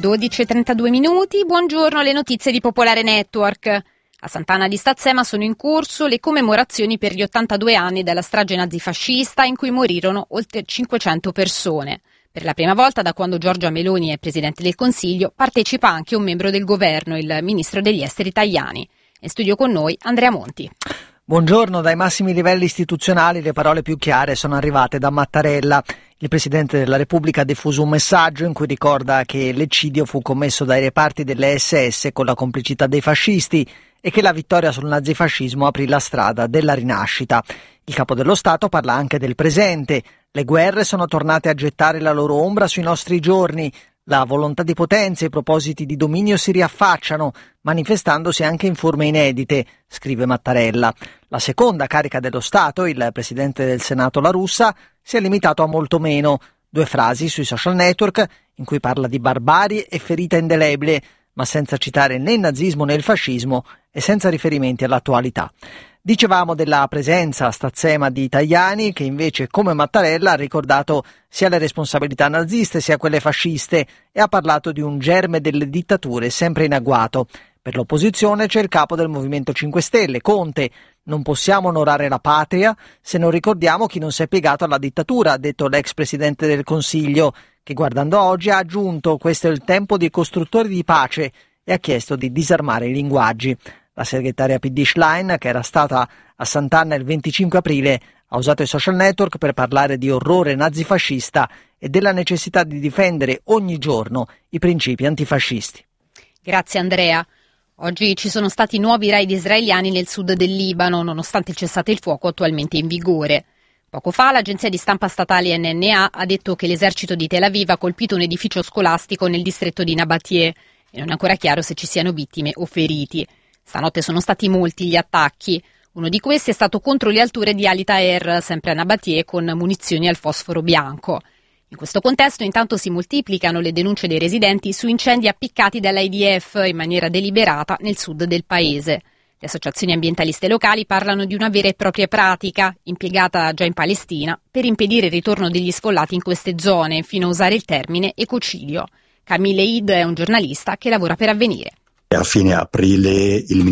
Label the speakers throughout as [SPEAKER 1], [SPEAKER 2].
[SPEAKER 1] 12:32. Buongiorno, le notizie di Popolare Network. A Sant'Anna di Stazzema sono in corso le commemorazioni per gli 82 anni della strage nazifascista in cui morirono oltre 500 persone. Per la prima volta da quando Giorgia Meloni è Presidente del Consiglio partecipa anche un membro del governo, il Ministro degli Esteri Tajani. In studio con noi Andrea Monti.
[SPEAKER 2] Buongiorno, dai massimi livelli istituzionali le parole più chiare sono arrivate da Mattarella. Il Presidente della Repubblica ha diffuso un messaggio in cui ricorda che l'eccidio fu commesso dai reparti delle SS con la complicità dei fascisti e che la vittoria sul nazifascismo aprì la strada della rinascita. Il Capo dello Stato parla anche del presente. Le guerre sono tornate a gettare la loro ombra sui nostri giorni. La volontà di potenza e i propositi di dominio si riaffacciano, manifestandosi anche in forme inedite, scrive Mattarella. La seconda carica dello Stato, il Presidente del Senato La Russa, si è limitato a molto meno. 2 frasi sui social network in cui parla di barbarie e ferita indelebile, ma senza citare né il nazismo né il fascismo e senza riferimenti all'attualità. Dicevamo della presenza a Stazzema di Tajani, che invece, come Mattarella, ha ricordato sia le responsabilità naziste sia quelle fasciste e ha parlato di un germe delle dittature sempre in agguato. Per l'opposizione c'è il capo del Movimento 5 Stelle, Conte. Non possiamo onorare la patria se non ricordiamo chi non si è piegato alla dittatura, ha detto l'ex Presidente del Consiglio, che guardando oggi ha aggiunto: questo è il tempo dei costruttori di pace, e ha chiesto di disarmare i linguaggi. La segretaria PD Schlein, che era stata a Sant'Anna il 25 aprile, ha usato i social network per parlare di orrore nazifascista e della necessità di difendere ogni giorno i principi antifascisti.
[SPEAKER 1] Grazie Andrea. Oggi ci sono stati nuovi raid israeliani nel sud del Libano, nonostante il cessate il fuoco attualmente in vigore. Poco fa l'agenzia di stampa statale NNA ha detto che l'esercito di Tel Aviv ha colpito un edificio scolastico nel distretto di Nabatie e non è ancora chiaro se ci siano vittime o feriti. Stanotte sono stati molti gli attacchi. Uno di questi è stato contro le alture di Al Taher, sempre a Nabatie, con munizioni al fosforo bianco. In questo contesto intanto si moltiplicano le denunce dei residenti su incendi appiccati dall'IDF in maniera deliberata nel sud del paese. Le associazioni ambientaliste locali parlano di una vera e propria pratica, impiegata già in Palestina, per impedire il ritorno degli sfollati in queste zone, fino a usare il termine ecocidio. Camille Eid è un giornalista che lavora per Avvenire.
[SPEAKER 3] A fine aprile il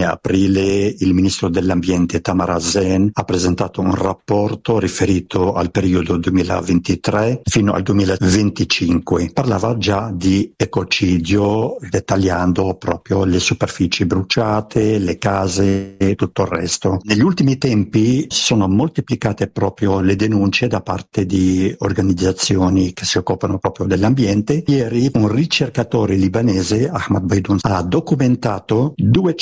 [SPEAKER 3] ministro dell'ambiente Tamar Hazen ha presentato un rapporto riferito al periodo 2023 fino al 2025. Parlava già di ecocidio, dettagliando proprio le superfici bruciate, le case e tutto il resto. Negli ultimi tempi si sono moltiplicate proprio le denunce da parte di organizzazioni che si occupano proprio dell'ambiente. Ieri un ricercatore libanese, Ahmad Baidoun, ha documentato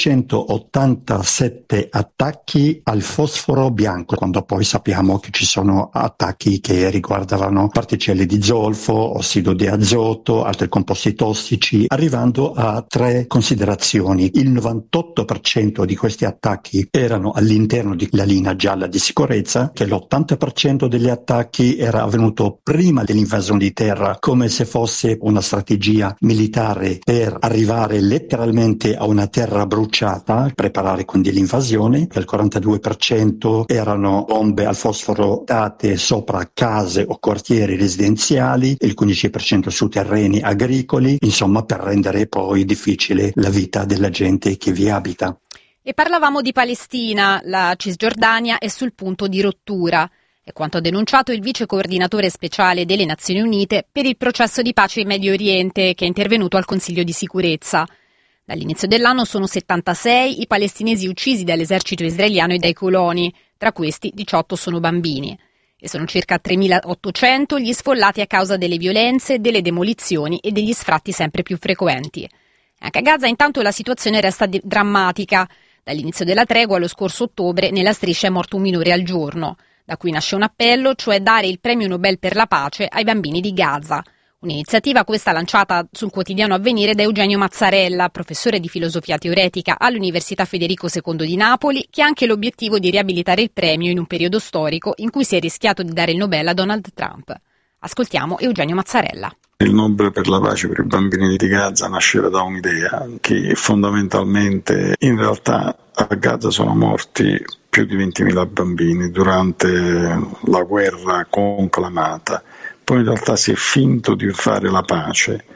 [SPEAKER 3] 287 attacchi al fosforo bianco, quando poi sappiamo che ci sono attacchi che riguardavano particelle di zolfo, ossido di azoto, altri composti tossici, arrivando a 3 considerazioni. Il 98% di questi attacchi erano all'interno della linea gialla di sicurezza, che l'80% degli attacchi era avvenuto prima dell'invasione di terra, come se fosse una strategia militare per arrivare letteralmente a una terra bruciata, preparare quindi l'invasione. Il 42% erano bombe al fosforo date sopra case o quartieri residenziali, il 15% su terreni agricoli, insomma per rendere poi difficile la vita della gente che vi abita.
[SPEAKER 1] E parlavamo di Palestina, la Cisgiordania è sul punto di rottura. È quanto ha denunciato il vice coordinatore speciale delle Nazioni Unite per il processo di pace in Medio Oriente, che è intervenuto al Consiglio di sicurezza. Dall'inizio dell'anno sono 76 i palestinesi uccisi dall'esercito israeliano e dai coloni, tra questi 18 sono bambini. E sono circa 3.800 gli sfollati a causa delle violenze, delle demolizioni e degli sfratti sempre più frequenti. Anche a Gaza intanto la situazione resta drammatica. Dall'inizio della tregua lo scorso ottobre nella striscia è morto un minore al giorno, da cui nasce un appello, cioè dare il premio Nobel per la pace ai bambini di Gaza. Un'iniziativa questa lanciata sul quotidiano Avvenire da Eugenio Mazzarella, professore di filosofia teoretica all'Università Federico II di Napoli, che ha anche l'obiettivo di riabilitare il premio in un periodo storico in cui si è rischiato di dare il Nobel a Donald Trump. Ascoltiamo Eugenio Mazzarella.
[SPEAKER 4] Il Nobel per la pace per i bambini di Gaza nasceva da un'idea che fondamentalmente in realtà a Gaza sono morti più di 20.000 bambini durante la guerra conclamata. Poi in realtà si è finto di fare la pace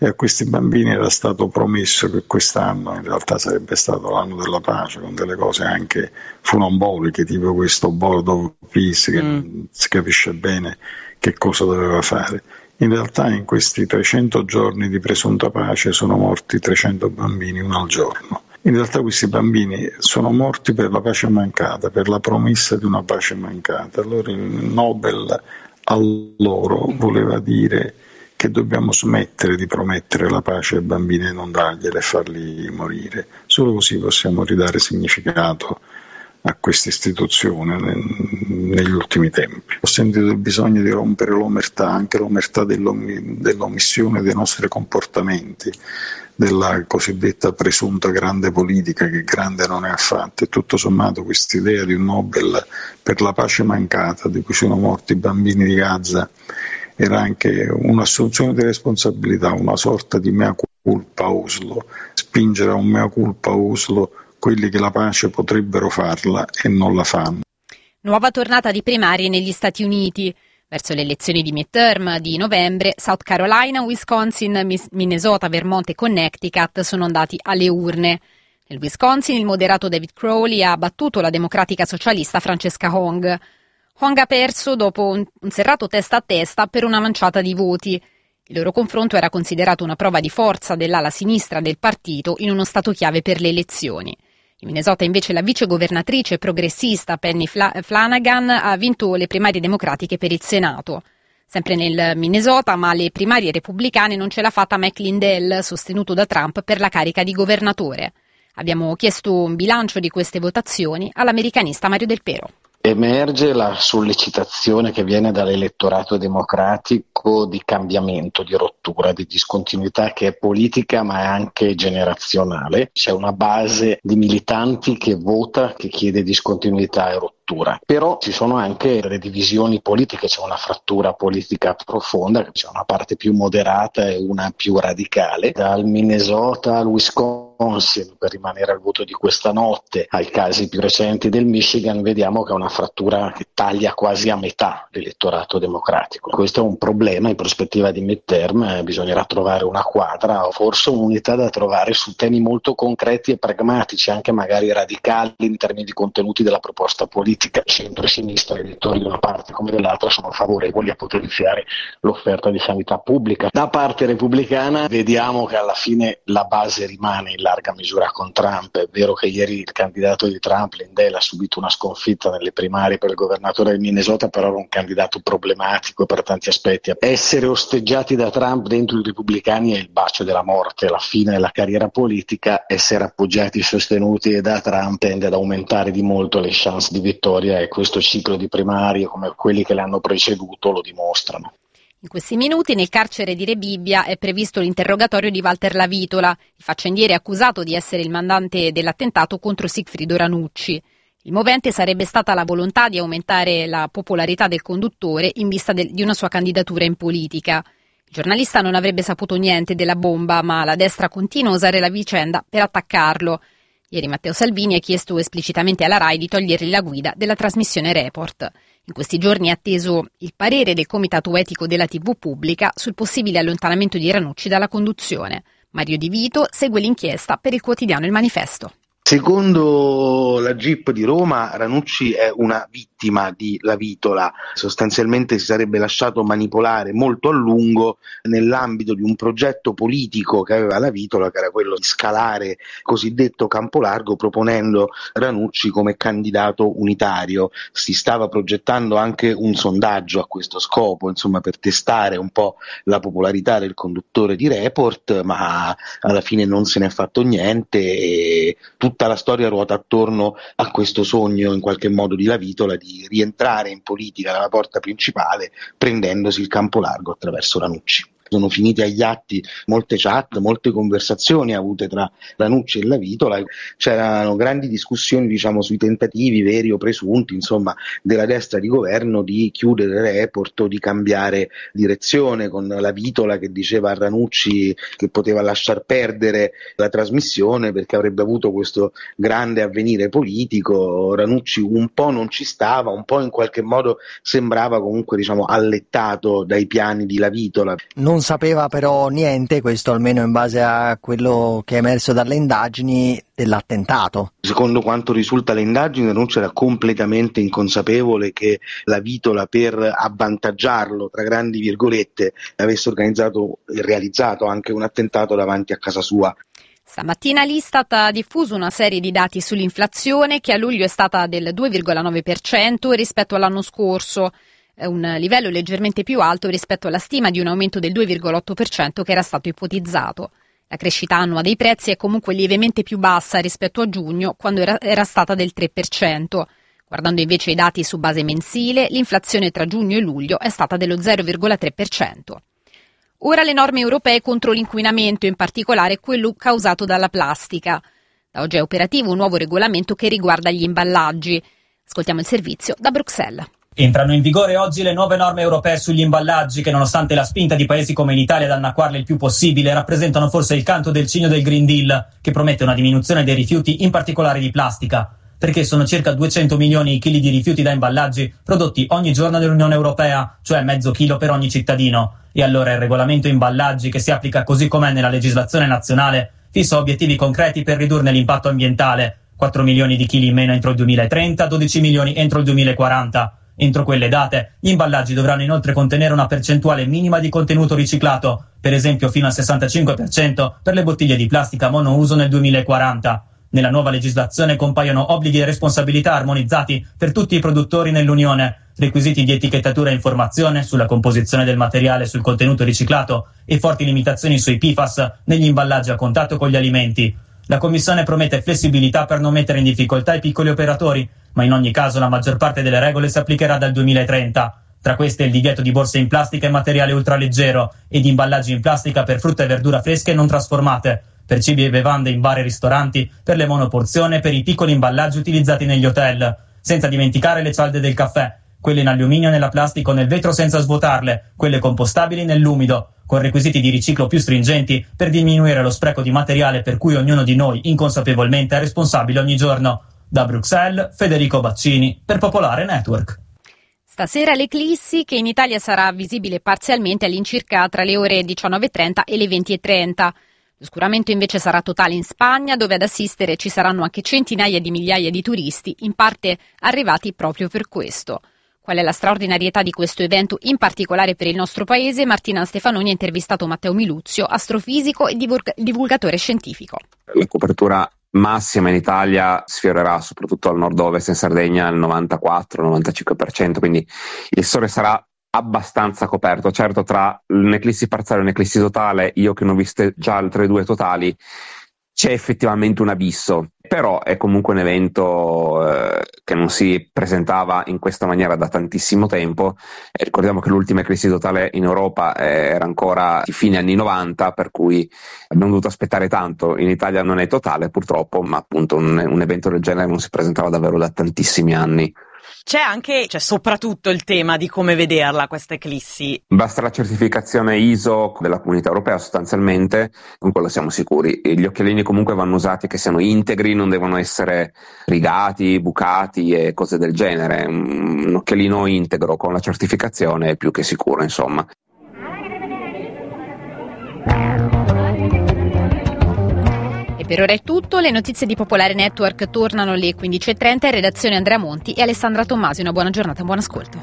[SPEAKER 4] e a questi bambini era stato promesso che quest'anno in realtà sarebbe stato l'anno della pace, con delle cose anche funamboliche, tipo questo Board of Peace che non si capisce bene che cosa doveva fare. In realtà in questi 300 giorni di presunta pace sono morti 300 bambini, uno al giorno. In realtà questi bambini sono morti per la pace mancata, per la promessa di una pace mancata. Allora il Nobel a loro voleva dire che dobbiamo smettere di promettere la pace ai bambini e non dargliela e farli morire. Solo così possiamo ridare significato a questa istituzione negli ultimi tempi. Ho sentito il bisogno di rompere l'omertà, anche l'omertà dell'omissione dei nostri comportamenti, della cosiddetta presunta grande politica che grande non è affatto, e tutto sommato quest'idea di un Nobel per la pace mancata di cui sono morti i bambini di Gaza era anche un'assunzione di responsabilità, una sorta di mea culpa a Oslo, spingere a un mea culpa a Oslo quelli che la pace potrebbero farla e non la fanno.
[SPEAKER 1] Nuova tornata di primarie negli Stati Uniti. Verso le elezioni di midterm di novembre, South Carolina, Wisconsin, Minnesota, Vermont e Connecticut sono andati alle urne. Nel Wisconsin il moderato David Crowley ha battuto la democratica socialista Francesca Hong. Hong ha perso dopo un serrato testa a testa per una manciata di voti. Il loro confronto era considerato una prova di forza dell'ala sinistra del partito in uno stato chiave per le elezioni. In Minnesota invece la vicegovernatrice progressista Penny Flanagan ha vinto le primarie democratiche per il Senato. Sempre nel Minnesota, ma alle primarie repubblicane non ce l'ha fatta Mike Lindell, sostenuto da Trump per la carica di governatore. Abbiamo chiesto un bilancio di queste votazioni all'americanista Mario Del Pero.
[SPEAKER 5] Emerge la sollecitazione che viene dall'elettorato democratico di cambiamento, di rottura, di discontinuità che è politica ma è anche generazionale. C'è una base di militanti che vota, che chiede discontinuità e rottura. Però ci sono anche delle divisioni politiche, c'è una frattura politica profonda, c'è una parte più moderata e una più radicale. Dal Minnesota al Wisconsin, per rimanere al voto di questa notte, ai casi più recenti del Michigan, vediamo che è una frattura che taglia quasi a metà l'elettorato democratico. Questo è un problema in prospettiva di midterm, bisognerà trovare una quadra o forse un'unità da trovare su temi molto concreti e pragmatici, anche magari radicali in termini di contenuti della proposta politica. Centro e sinistra, elettori di una parte come dell'altra, sono favorevoli a potenziare l'offerta di sanità pubblica. Da parte repubblicana vediamo che alla fine la base rimane in larga misura con Trump. È vero che ieri il candidato di Trump, Lindell, ha subito una sconfitta nelle primarie per il governatore del Minnesota, però era un candidato problematico per tanti aspetti. Essere osteggiati da Trump dentro i repubblicani è il bacio della morte, la fine della carriera politica. Essere appoggiati e sostenuti da Trump tende ad aumentare di molto le chance di vittoria, e questo ciclo di primarie, come quelli che le hanno preceduto, lo dimostrano.
[SPEAKER 1] In questi minuti nel carcere di Rebibbia è previsto l'interrogatorio di Walter Lavitola, il faccendiere accusato di essere il mandante dell'attentato contro Sigfrido Ranucci. Il movente sarebbe stata la volontà di aumentare la popolarità del conduttore in vista di una sua candidatura in politica. Il giornalista non avrebbe saputo niente della bomba, ma la destra continua a usare la vicenda per attaccarlo. Ieri Matteo Salvini ha chiesto esplicitamente alla RAI di togliergli la guida della trasmissione Report. In questi giorni è atteso il parere del Comitato Etico della TV Pubblica sul possibile allontanamento di Ranucci dalla conduzione. Mario Di Vito segue l'inchiesta per il quotidiano Il Manifesto.
[SPEAKER 6] Secondo la GIP di Roma, Ranucci è una vittima di Lavitola. Sostanzialmente si sarebbe lasciato manipolare molto a lungo nell'ambito di un progetto politico che aveva Lavitola, che era quello di scalare il cosiddetto campo largo, proponendo Ranucci come candidato unitario. Si stava progettando anche un sondaggio a questo scopo, insomma, per testare un po' la popolarità del conduttore di Report, ma alla fine non se ne è fatto niente e tutta la storia ruota attorno a questo sogno in qualche modo di Lavitola di rientrare in politica dalla porta principale prendendosi il campo largo attraverso Ranucci. Sono finite agli atti molte chat, molte conversazioni avute tra Ranucci e Lavitola. C'erano grandi discussioni, diciamo, sui tentativi veri o presunti, insomma, della destra di governo di chiudere Report o di cambiare direzione, con Lavitola che diceva a Ranucci che poteva lasciar perdere la trasmissione perché avrebbe avuto questo grande avvenire politico. Ranucci un po' non ci stava, un po' in qualche modo sembrava comunque, diciamo, allettato dai piani di Lavitola.
[SPEAKER 2] Non non sapeva però niente, questo almeno in base a quello che è emerso dalle indagini, dell'attentato.
[SPEAKER 6] Secondo quanto risulta alle indagini, Ranucci era completamente inconsapevole che la Vitola, per avvantaggiarlo, tra grandi virgolette, avesse organizzato e realizzato anche un attentato davanti a casa sua.
[SPEAKER 1] Stamattina l'Istat ha diffuso una serie di dati sull'inflazione che a luglio è stata del 2,9% rispetto all'anno scorso, un livello leggermente più alto rispetto alla stima di un aumento del 2,8% che era stato ipotizzato. La crescita annua dei prezzi è comunque lievemente più bassa rispetto a giugno, quando era stata del 3%. Guardando invece i dati su base mensile, l'inflazione tra giugno e luglio è stata dello 0,3%. Ora le norme europee contro l'inquinamento, in particolare quello causato dalla plastica. Da oggi è operativo un nuovo regolamento che riguarda gli imballaggi. Ascoltiamo il servizio da Bruxelles.
[SPEAKER 7] Entrano in vigore oggi le nuove norme europee sugli imballaggi che, nonostante la spinta di paesi come l'Italia ad annacquarle il più possibile, rappresentano forse il canto del cigno del Green Deal, che promette una diminuzione dei rifiuti, in particolare di plastica. Perché sono circa 200 milioni i chili di rifiuti da imballaggi prodotti ogni giorno nell'Unione Europea, cioè mezzo chilo per ogni cittadino. E allora il regolamento imballaggi, che si applica così com'è nella legislazione nazionale, fissa obiettivi concreti per ridurne l'impatto ambientale. 4 milioni di chili in meno entro il 2030, 12 milioni entro il 2040. Entro quelle date, gli imballaggi dovranno inoltre contenere una percentuale minima di contenuto riciclato, per esempio fino al 65% per le bottiglie di plastica monouso nel 2040. Nella nuova legislazione compaiono obblighi e responsabilità armonizzati per tutti i produttori nell'Unione, requisiti di etichettatura e informazione sulla composizione del materiale e sul contenuto riciclato e forti limitazioni sui PFAS negli imballaggi a contatto con gli alimenti. La Commissione promette flessibilità per non mettere in difficoltà i piccoli operatori, ma in ogni caso la maggior parte delle regole si applicherà dal 2030. Tra queste il divieto di borse in plastica e materiale ultraleggero e di imballaggi in plastica per frutta e verdura fresche non trasformate, per cibi e bevande in bar e ristoranti, per le monoporzioni e per i piccoli imballaggi utilizzati negli hotel, senza dimenticare le cialde del caffè, quelle in alluminio nella plastica o nel vetro senza svuotarle, quelle compostabili nell'umido, con requisiti di riciclo più stringenti per diminuire lo spreco di materiale per cui ognuno di noi inconsapevolmente è responsabile ogni giorno. Da Bruxelles, Federico Baccini, per Popolare Network.
[SPEAKER 1] Stasera l'eclissi, che in Italia sarà visibile parzialmente all'incirca tra le ore 19.30 e le 20.30. L'oscuramento invece sarà totale in Spagna, dove ad assistere ci saranno anche centinaia di migliaia di turisti, in parte arrivati proprio per questo. Qual è la straordinarietà di questo evento, in particolare per il nostro paese? Martina Stefanoni ha intervistato Matteo Miluzio, astrofisico e divulgatore scientifico.
[SPEAKER 8] La copertura massima in Italia sfiorerà soprattutto al nord-ovest, in Sardegna, il 94-95%, quindi il sole sarà abbastanza coperto. Certo, tra un'eclissi parziale e un'eclissi totale, io che ne ho viste già altre due totali, c'è effettivamente un abisso, però è comunque un evento che non si presentava in questa maniera da tantissimo tempo. Ricordiamo che l'ultima eclissi totale in Europa era ancora di fine anni 90, per cui abbiamo dovuto aspettare tanto. In Italia non è totale purtroppo, ma appunto un evento del genere non si presentava davvero da tantissimi anni.
[SPEAKER 9] C'è anche, soprattutto il tema di come vederla questa eclissi.
[SPEAKER 8] Basta la certificazione ISO della Comunità Europea sostanzialmente, con quello siamo sicuri. E gli occhialini comunque vanno usati che siano integri, non devono essere rigati, bucati e cose del genere. Un occhialino integro con la certificazione è più che sicuro, insomma.
[SPEAKER 1] Per ora è tutto, le notizie di Popolare Network tornano alle 15.30, in redazione Andrea Monti e Alessandra Tommasi. Una buona giornata e buon ascolto.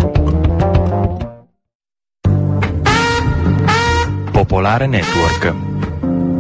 [SPEAKER 10] Popolare Network.